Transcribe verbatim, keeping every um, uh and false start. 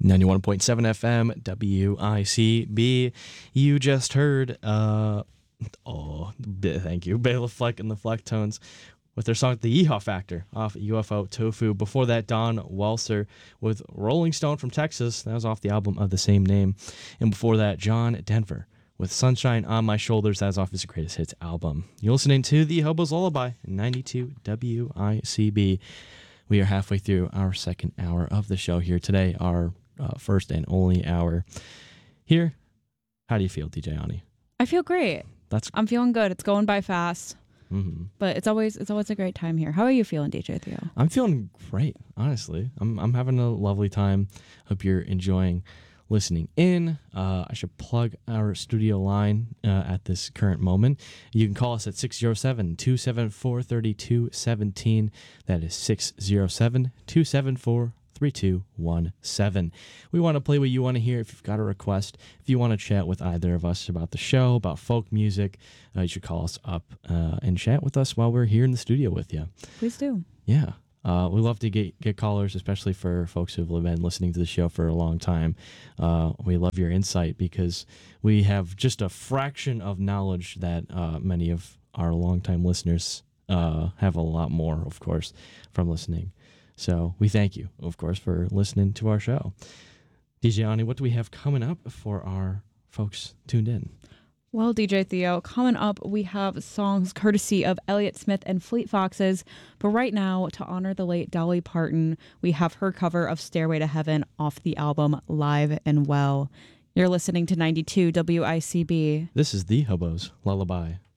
ninety-one point seven F M, W I C B. You just heard, uh, oh, thank you, Bela Fleck and the Flecktones with their song The Yeehaw Factor off U F O Tofu. Before that, Don Welser with Rolling Stone from Texas. That was off the album of the same name. And before that, John Denver with Sunshine on My Shoulders. That was off his Greatest Hits album. You're listening to The Hobo's Lullaby, ninety-two W I C B. We are halfway through our second hour of the show here today, our uh, first and only hour. Here, how do you feel, D J Ani? I feel great. That's I'm feeling good. It's going by fast. Mm-hmm. But it's always it's always a great time here. How are you feeling, D J Theo? I'm feeling great, honestly. I'm I'm having a lovely time. Hope you're enjoying listening in. Uh, I should plug our studio line uh, at this current moment. You can call us at six oh seven, two seven four, three two one seven. That is six oh seven, two seven four, three two one seven. We want to play what you want to hear. If you've got a request, if you want to chat with either of us about the show, about folk music, uh, you should call us up uh, and chat with us while we're here in the studio with you. Please do. Yeah. Uh, we love to get, get callers, especially for folks who've been listening to the show for a long time. Uh, we love your insight because we have just a fraction of knowledge that uh, many of our longtime listeners uh, have a lot more, of course, from listening. So we thank you, of course, for listening to our show. D J Ani, what do we have coming up for our folks tuned in? Well, D J Theo, coming up, we have songs courtesy of Elliott Smith and Fleet Foxes. But right now, to honor the late Dolly Parton, we have her cover of Stairway to Heaven off the album Live and Well. You're listening to ninety-two W I C B. This is The Hobo's Lullaby.